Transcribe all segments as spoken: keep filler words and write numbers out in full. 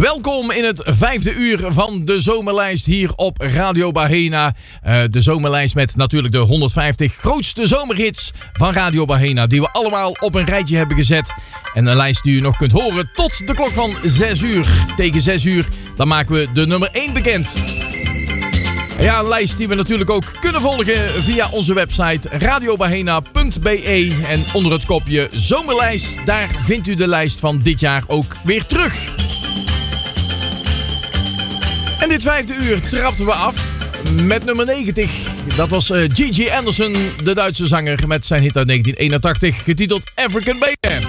Welkom in het vijfde uur van de zomerlijst hier op Radio Bahena. Uh, de zomerlijst met natuurlijk de honderdvijftig grootste zomerhits van Radio Bahena. Die we allemaal op een rijtje hebben gezet. En een lijst die u nog kunt horen tot de klok van zes uur. Tegen zes uur dan maken we de nummer één bekend. Ja, een lijst die we natuurlijk ook kunnen volgen via onze website radiobahena punt b e. En onder het kopje zomerlijst, daar vindt u de lijst van dit jaar ook weer terug. En dit vijfde uur trapten we af met nummer negentig. Dat was uh, Gigi Anderson, de Duitse zanger, met zijn hit uit negentien eenentachtig, getiteld African Baby.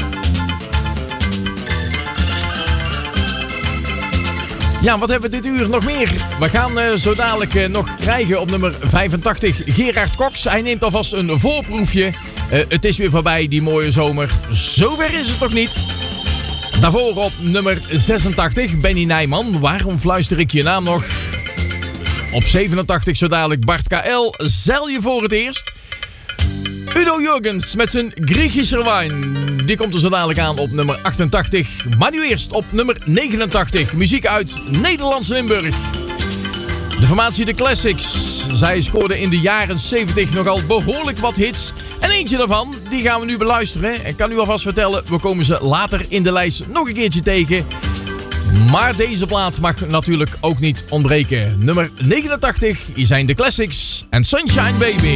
Ja, wat hebben we dit uur nog meer? We gaan uh, zo dadelijk uh, nog krijgen op nummer vijfentachtig Gerard Cox. Hij neemt alvast een voorproefje. Uh, het is weer voorbij, die mooie zomer. Zover is het nog niet. Daarvoor op nummer zesentachtig Benny Nijman. Waarom fluister ik je naam nog? Op zevenentachtig zo dadelijk Bart K L. Zeil je voor het eerst? Udo Jürgens met zijn Griechische wijn. Die komt er zo dadelijk aan op nummer achtentachtig. Maar nu eerst op nummer negenentachtig. Muziek uit Nederlands-Limburg. De formatie The Classics. Zij scoorden in de jaren zeventig nogal behoorlijk wat hits. En eentje daarvan, die gaan we nu beluisteren. En kan u alvast vertellen, we komen ze later in de lijst nog een keertje tegen. Maar deze plaat mag natuurlijk ook niet ontbreken. Nummer negenentachtig, hier zijn The Classics en Sunshine Baby.